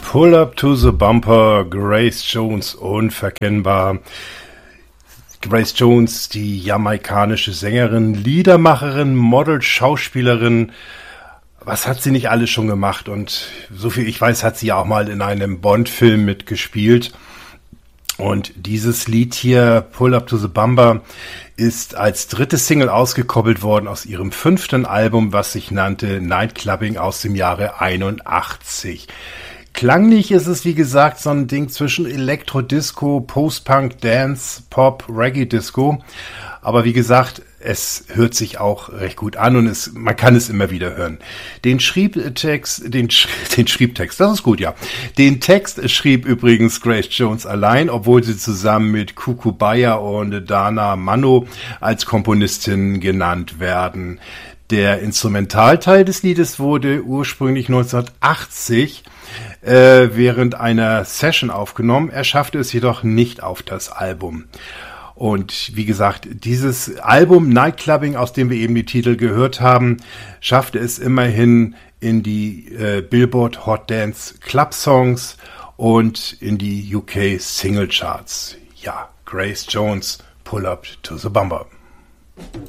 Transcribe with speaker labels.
Speaker 1: Pull Up to the Bumper, Grace Jones, unverkennbar. Grace Jones, die jamaikanische Sängerin, Liedermacherin, Model, Schauspielerin. Was hat sie nicht alles schon gemacht? Und so viel ich weiß, hat sie ja auch mal in einem Bond-Film mitgespielt. Und dieses Lied hier, Pull Up to the Bumper, ist als dritte Single ausgekoppelt worden aus ihrem 5. Album, was sich nannte Nightclubbing aus dem Jahre 81. Klanglich ist es, wie gesagt, so ein Ding zwischen Elektro-Disco, Post-Punk, Dance, Pop, Reggae-Disco. Aber wie gesagt, es hört sich auch recht gut an und man kann es immer wieder hören. Den Schriebtext, das ist gut, ja. Den Text schrieb übrigens Grace Jones allein, obwohl sie zusammen mit Kukubaya und Dana Mano als Komponistin genannt werden. Der Instrumentalteil des Liedes wurde ursprünglich 1980 während einer Session aufgenommen. Er schaffte es jedoch nicht auf das Album. Und wie gesagt, dieses Album Nightclubbing, aus dem wir eben die Titel gehört haben, schaffte es immerhin in die Billboard Hot Dance Club Songs und in die UK Single Charts. Ja, Grace Jones, Pull Up to the Bumper.